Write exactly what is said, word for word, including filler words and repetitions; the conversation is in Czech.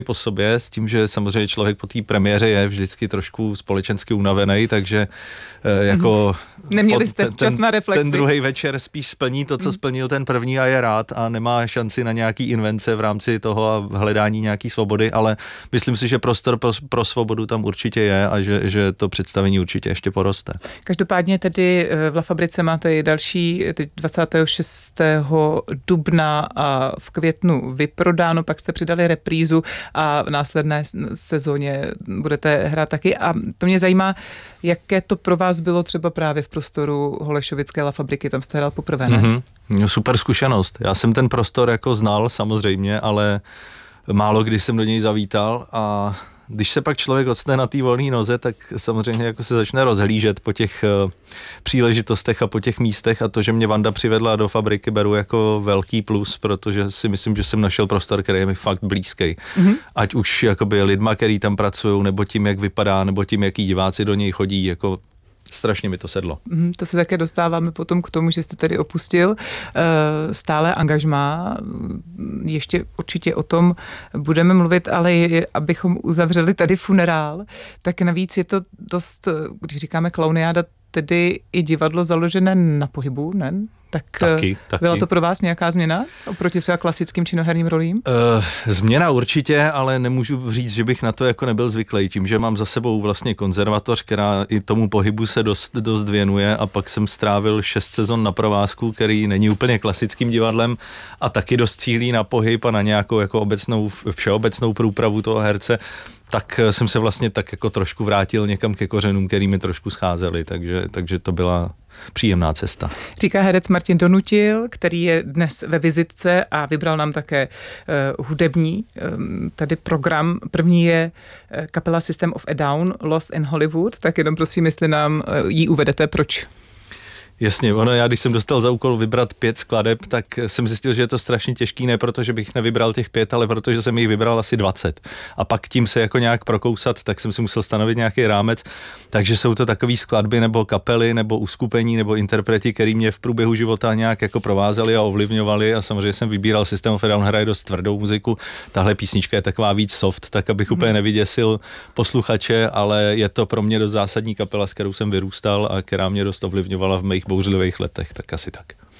po sobě, s tím, že samozřejmě člověk po té premiéře je vždycky trošku společensky unavený, takže e, jako... Neměli jste ten, čas na reflexi. Ten druhý večer spíš splní to, co mm. splnil ten první a je rád a nemá šanci na nějaký invence v rámci toho a hledání nějaký svobody, ale myslím si, že prostor pro, pro svobodu tam určitě je a že, že to představení určitě ještě poroste. Každopádně tedy v La Fabrice máte i další, teď dvacátého šestého dubna a v květnu vyprodáno, pak jste přidali reprízu a v následné sezóně budete hrát taky. A to mě zajímá, jaké to pro vás bylo třeba právě v prostoru Holešovické La Fabriky, tam jste hrál poprvé, ne? Mm-hmm. Super zkušenost. Já jsem ten prostor jako znal samozřejmě, ale málo kdy jsem do něj zavítal a když se pak člověk odstane na té volné noze, tak samozřejmě jako se začne rozhlížet po těch uh, příležitostech a po těch místech a to, že mě Vanda přivedla do Fabriky, beru jako velký plus, protože si myslím, že jsem našel prostor, který je mi fakt blízký. Mm-hmm. Ať už jakoby lidma, který tam pracují, nebo tím, jak vypadá, nebo tím, jaký diváci do něj chodí, jako strašně mi to sedlo. Mm, to se také dostáváme potom k tomu, že jste tady opustil uh, stále angažmá. Ještě určitě o tom budeme mluvit, ale je, abychom uzavřeli tady funerál, tak navíc je to dost, když říkáme klauniáda, tedy i divadlo založené na pohybu, ne? Tak taky, taky. Byla to pro vás nějaká změna oproti třeba klasickým činoherním rolím? Uh, změna určitě, ale nemůžu říct, že bych na to jako nebyl zvyklý. Tím, že mám za sebou vlastně konzervatoř, která i tomu pohybu se dost, dost věnuje a pak jsem strávil šest sezon na provázku, který není úplně klasickým divadlem a taky dost cílí na pohyb a na nějakou jako obecnou, všeobecnou průpravu toho herce, tak jsem se vlastně tak jako trošku vrátil někam ke kořenům, který mi trošku scházely, takže, takže to byla příjemná cesta. Říká herec Martin Donutil, který je dnes ve vizitce a vybral nám také uh, hudební um, tady program. První je uh, kapela System of a Down, Lost in Hollywood, tak jenom prosím, jestli nám uh, jí uvedete, proč? Jasně, ono, já když jsem dostal za úkol vybrat pět skladeb, tak jsem zjistil, že je to strašně těžký, ne protože bych nevybral těch pět, ale protože jsem jich vybral asi dvacet. A pak tím se jako nějak prokousat, tak jsem si musel stanovit nějaký rámec, takže jsou to takové skladby nebo kapely nebo uskupení nebo interpreti, který mě v průběhu života nějak jako provázeli a ovlivňovali a samozřejmě jsem vybíral System of a Down, hraje dost tvrdou muziku, tahle písnička je taková víc soft, tak abych hmm. úplně nevyděsil posluchače, ale je to pro mě dost zásadní kapela, s kterou jsem vyrůstal a která mě dost ovlivňovala v mých bouřlivých letech, tak asi tak.